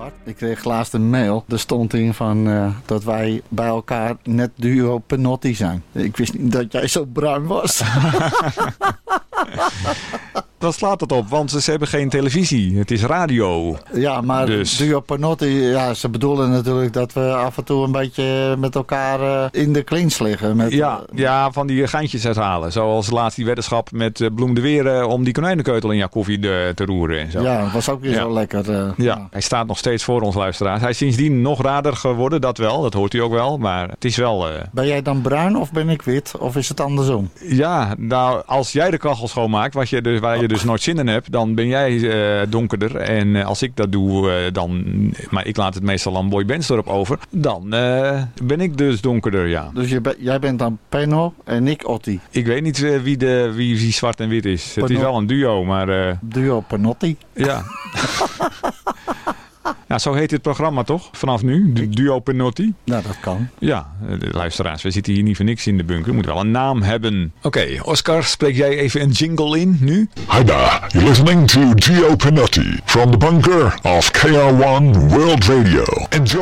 Bart, ik kreeg laatst een mail. Er stond in van dat wij bij elkaar net duo Penotti zijn. Ik wist niet dat jij zo bruin was. Dan slaat het op, want ze hebben geen televisie. Het is radio. Ja, maar dus. duo Penotti, ja, ze bedoelen natuurlijk dat we af en toe een beetje met elkaar in de clinch liggen. Met, ja, van die geintjes uithalen. Zoals laatst die weddenschap met Bloem de Weer om die konijnenkeutel in jouw koffie te roeren. En zo. Ja, dat was ook weer zo lekker. Ja, hij staat nog steeds voor ons luisteraars. Hij is sindsdien nog raarder geworden, dat wel. Dat hoort u ook wel, maar het is wel... Ben jij dan bruin of ben ik wit? Of is het andersom? Ja, nou, als jij de kachel schoonmaakt, waar je dus nooit zin in hebt, dan ben jij donkerder. En als ik dat doe, maar ik laat het meestal aan Boy Benstorp over, dan ben ik dus donkerder, ja. Dus jij bent dan Penno en ik Otti? Ik weet niet wie zwart en wit is. Het is wel een duo, maar... Duo Penotti? Ja. Ja, zo heet het programma toch? Vanaf nu, Duo Penotti. Nou, dat kan. Ja, luisteraars, we zitten hier niet voor niks in de bunker. We moeten wel een naam hebben. Oké, Oscar, spreek jij even een jingle in nu? Hi there, you're listening to Duo Penotti from the bunker of KR1 World Radio. Enjoy.